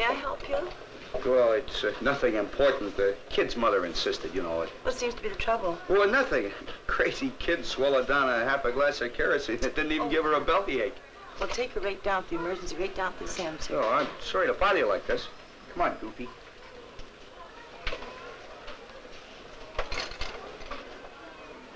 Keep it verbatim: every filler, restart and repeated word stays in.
May I help you? Well, it's uh, nothing important. The kid's mother insisted, you know it. What seems to be the trouble? Well, nothing. Crazy kid swallowed down a half a glass of kerosene. It didn't even oh. give her a bellyache. Well, take her right down to the emergency, right down to the cemetery. Oh, I'm sorry to bother you like this. Come on, Goofy.